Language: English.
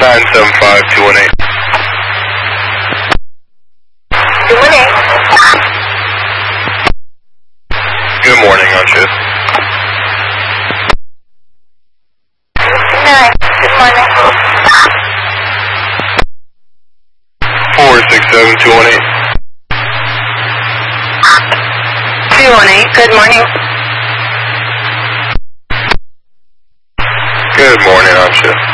975-218. Good morning, on shift. Good morning. 467-218. 218, good morning. Good morning, on shift.